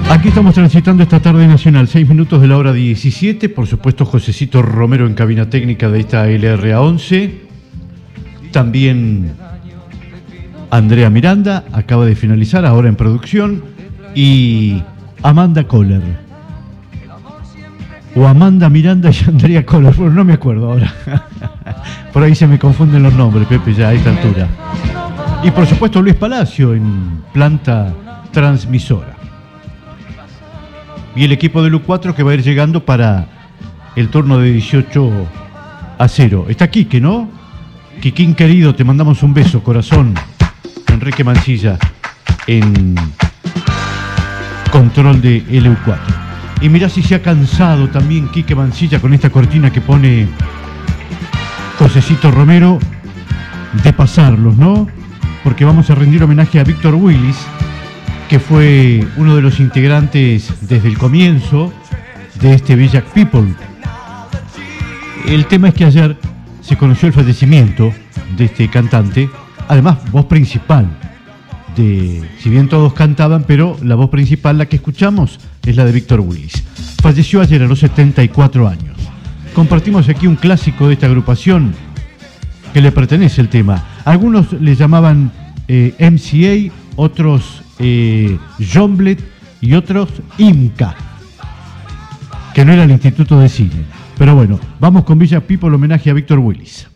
Aquí estamos transitando esta tarde nacional, 6 minutos de la hora 17. Por supuesto, Josecito Romero en cabina técnica de esta LRA11. También Andrea Miranda, acaba de finalizar, ahora en producción. Y Amanda Kohler. O Amanda Miranda y Andrea Kohler, bueno, no me acuerdo ahora. Por ahí se me confunden los nombres, Pepe, ya a esta altura. Y por supuesto Luis Palacio en planta transmisora. Y el equipo de LU4 que va a ir llegando para el turno de 18-0. Está Quique, ¿no? Quiquín querido, te mandamos un beso, corazón. Enrique Mancilla en control de LU4. Y mirá si se ha cansado también Quique Mancilla con esta cortina que pone Josecito Romero de pasarlos, ¿no? Porque vamos a rendir homenaje a Víctor Willis, que fue uno de los integrantes desde el comienzo de este Village People. El tema es que ayer se conoció el fallecimiento de este cantante, además voz principal de, si bien todos cantaban, pero la voz principal, la que escuchamos, es la de Víctor Willis. Falleció ayer a los 74 años. Compartimos aquí un clásico de esta agrupación que le pertenece el tema. Algunos le llamaban MCA, otros Jomblet y otros IMCA, que no era el Instituto de Cine. Pero bueno, vamos con Village People, homenaje a Víctor Willis.